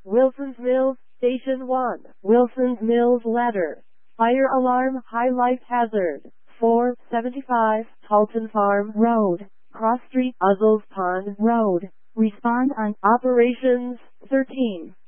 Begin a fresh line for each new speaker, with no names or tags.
Wilson's Mills, Station 1. Wilson's Mills Ladder. Fire alarm, high life hazard. 475 Talton Farm Road. Cross Street, Uzzles Pond Road. Respond on Operations 13.